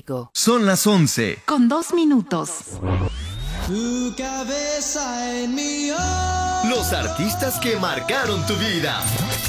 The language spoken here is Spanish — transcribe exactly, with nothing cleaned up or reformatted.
Son las once. Con dos minutos. Tu cabeza en mi hombro. Los artistas que marcaron tu vida.